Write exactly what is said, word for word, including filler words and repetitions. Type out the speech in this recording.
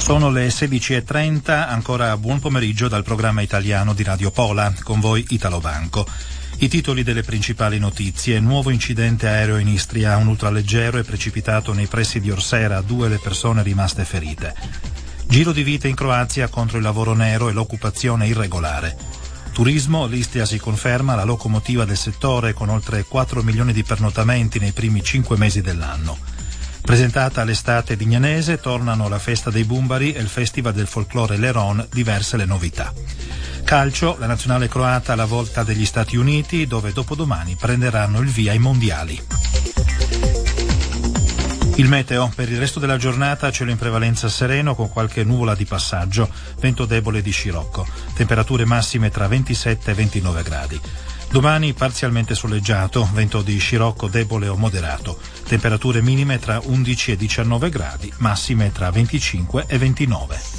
Sono le sedici e trenta, ancora buon pomeriggio dal programma italiano di Radio Pola, con voi Italo Banco. I titoli delle principali notizie: nuovo incidente aereo in Istria, un ultraleggero è precipitato nei pressi di Orsera, due le persone rimaste ferite. Giro di vite in Croazia contro il lavoro nero e l'occupazione irregolare. Turismo, l'Istria si conferma la locomotiva del settore con oltre quattro milioni di pernottamenti nei primi cinque mesi dell'anno. Presentata l'estate dignanese, tornano la festa dei Bumbari e il festival del folklore Leron, diverse le novità. Calcio, la nazionale croata alla volta degli Stati Uniti, dove dopodomani prenderanno il via i mondiali. Il meteo: per il resto della giornata cielo in prevalenza sereno con qualche nuvola di passaggio, vento debole di scirocco, temperature massime tra ventisette e ventinove gradi. Domani parzialmente soleggiato, vento di scirocco debole o moderato, temperature minime tra undici e diciannove gradi, massime tra venticinque e ventinove.